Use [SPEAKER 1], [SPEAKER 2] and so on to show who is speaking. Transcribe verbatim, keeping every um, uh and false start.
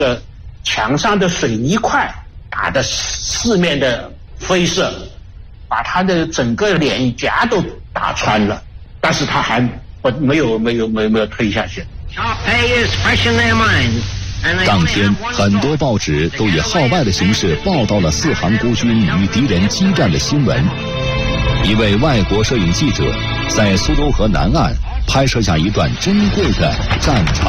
[SPEAKER 1] 的墙上的水泥块打得四面的飞射，把他的整个脸颊都打穿了，但是他还不没有没有没有没有退下去。
[SPEAKER 2] 当天，很多报纸都以号外的形式报道了四行孤军与敌人激战的新闻。一位外国摄影记者在苏州河南岸拍摄下一段珍贵的战场